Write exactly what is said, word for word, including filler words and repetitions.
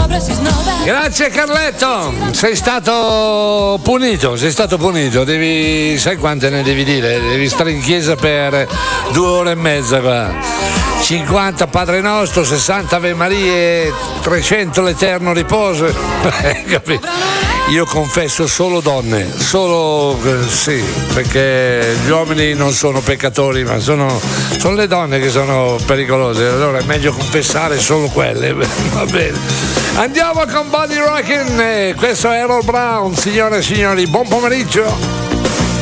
Grazie Carletto, sei stato punito, sei stato punito, devi, sai quante ne devi dire? Devi stare in chiesa per due ore e mezza qua. cinquanta Padre Nostro, sessanta Ave Marie, trecento l'Eterno Riposo. Io confesso solo donne, solo sì, perché gli uomini non sono peccatori, ma sono, sono le donne che sono pericolose, allora è meglio confessare solo quelle. Va bene. Andiamo con Body Rockin', questo è Errol Brown, signore e signori, buon pomeriggio.